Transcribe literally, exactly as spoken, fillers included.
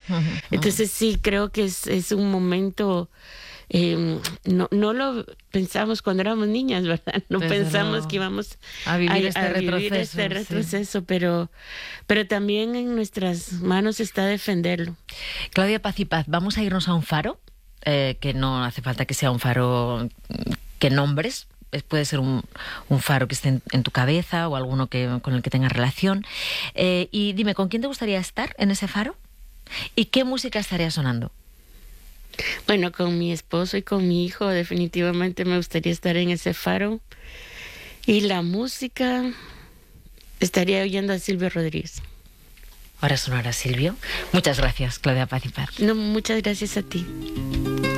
Uh-huh, uh-huh. Entonces sí, creo que es, es un momento... Eh, no, no lo pensamos cuando éramos niñas, ¿verdad? No Desde pensamos luego. que íbamos a vivir a, este a retroceso, vivir este sí. retroceso, pero, pero también en nuestras manos está defenderlo. Claudia Paz y Paz, vamos a irnos a un faro, eh, que no hace falta que sea un faro que nombres, puede ser un, un faro que esté en, en tu cabeza o alguno que, con el que tengas relación. Eh, y dime, ¿con quién te gustaría estar en ese faro? ¿Y qué música estaría sonando? Bueno, con mi esposo y con mi hijo definitivamente me gustaría estar en ese faro. Y la música, estaría oyendo a Silvio Rodríguez. Ahora sonará Silvio. Muchas gracias, Claudia Paz y Paz. No, muchas gracias a ti.